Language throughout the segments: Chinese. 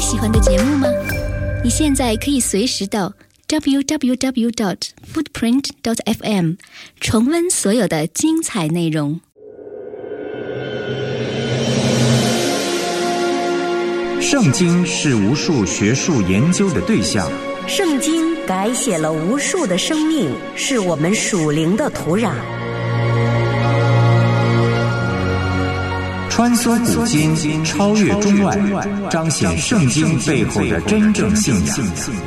喜欢的节目吗？你现在可以随时到 www.footprint.fm 重温所有的精彩内容。 圣经是无数学术研究的对象， 圣经改写了无数的生命，是我们属灵的土壤。 穿梭古今，超越中外，彰显圣经背后的真正信仰。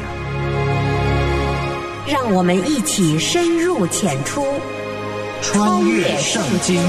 让我们一起深入浅出， 穿越圣经。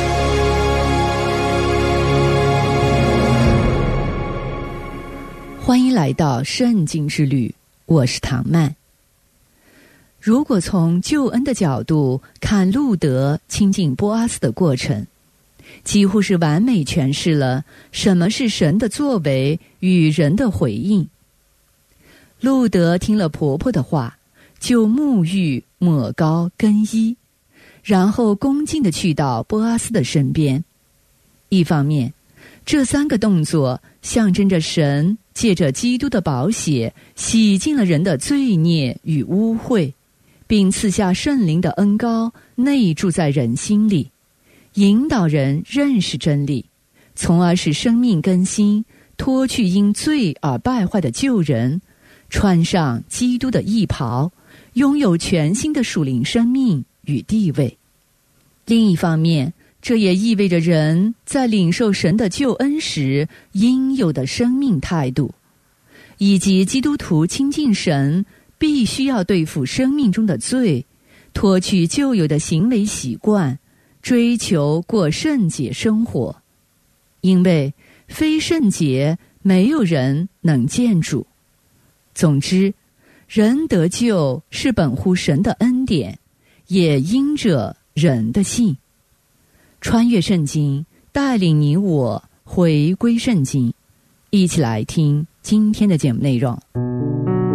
欢迎来到圣经之旅，我是唐曼。如果从救恩的角度看路德亲近波阿斯的过程，几乎是完美诠释了什么是神的作为与人的回应。路德听了婆婆的话，就沐浴、抹膏、更衣，然后恭敬地去到波阿斯的身边。一方面，这三个动作象征着神借着基督的宝血洗净了人的罪孽与污秽，并赐下圣灵的恩膏内住在人心里，引导人认识真理，从而使生命更新，脱去因罪而败坏的旧人，穿上基督的义袍，拥有全新的属灵生命与地位。另一方面，这也意味着人在领受神的救恩时应有的生命态度，以及基督徒亲近神必须要对付生命中的罪，脱去旧有的行为习惯，追求过圣洁生活。因为非圣洁，没有人能见主。总之，人得救是本乎神的恩典，也因着人的信。穿越圣经，带领你我回归圣经，一起来听今天的节目内容。